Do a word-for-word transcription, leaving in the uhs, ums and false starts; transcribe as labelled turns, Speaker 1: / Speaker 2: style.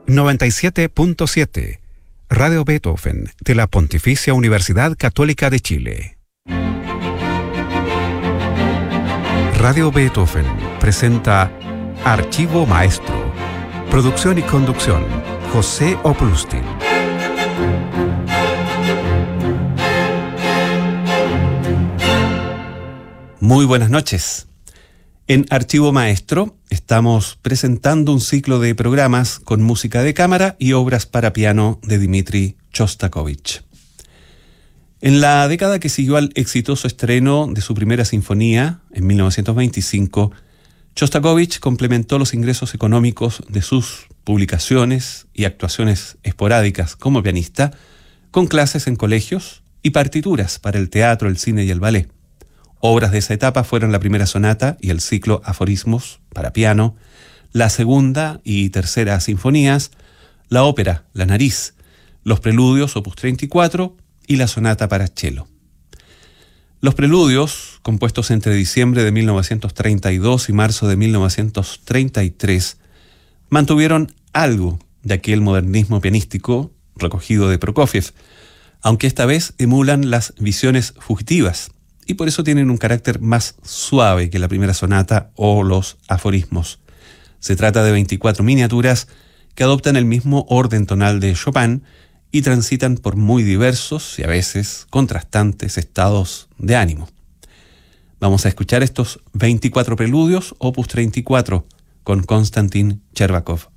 Speaker 1: noventa y siete punto siete, Radio Beethoven, de la Pontificia Universidad Católica de Chile. Radio Beethoven presenta Archivo Maestro. Producción y conducción, José Oplustin. Muy buenas noches. En Archivo Maestro estamos presentando un ciclo de programas con música de cámara y obras para piano de Dmitri Shostakovich. En la década que siguió al exitoso estreno de su primera sinfonía, en mil novecientos veinticinco, Shostakovich complementó los ingresos económicos de sus publicaciones y actuaciones esporádicas como pianista con clases en colegios y partituras para el teatro, el cine y el ballet. Obras de esa etapa fueron la primera sonata y el ciclo Aforismos para piano, la segunda y tercera sinfonías, la ópera La Nariz, los preludios opus treinta y cuatro y la sonata para cello. Los preludios, compuestos entre diciembre de mil novecientos treinta y dos y marzo de mil novecientos treinta y tres, mantuvieron algo de aquel modernismo pianístico recogido de Prokofiev, aunque esta vez emulan las visiones fugitivas, y por eso tienen un carácter más suave que la primera sonata o los aforismos. Se trata de veinticuatro miniaturas que adoptan el mismo orden tonal de Chopin y transitan por muy diversos y a veces contrastantes estados de ánimo. Vamos a escuchar estos veinticuatro preludios, opus treinta y cuatro, con Konstantin Chervakov